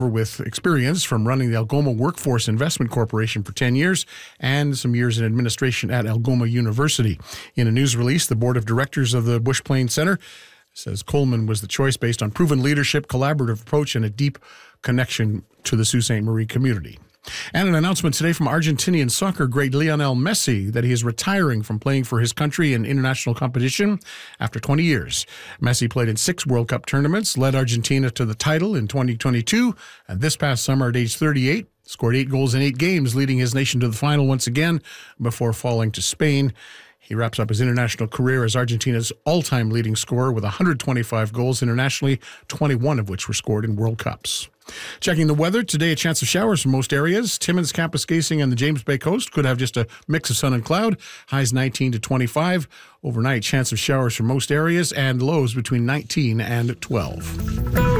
with experience from running the Algoma Workforce Investment Corporation for 10 years and some years in administration at Algoma University. In a news release, the board of directors of the Bush Plains Centre says Coleman was the choice based on proven leadership, collaborative approach, and a deep connection to the Sault Ste. Marie community. And an announcement today from Argentinian soccer great Lionel Messi that he is retiring from playing for his country in international competition after 20 years. Messi played in 6 World Cup tournaments, led Argentina to the title in 2022, and this past summer at age 38, scored 8 goals in 8 games, leading his nation to the final once again before falling to Spain. He wraps up his international career as Argentina's all-time leading scorer with 125 goals internationally, 21 of which were scored in World Cups. Checking the weather, today a chance of showers in most areas. Timmins, Kapuskasing, and the James Bay coast could have just a mix of sun and cloud. Highs 19 to 25. Overnight, chance of showers for most areas and lows between 19 and 12.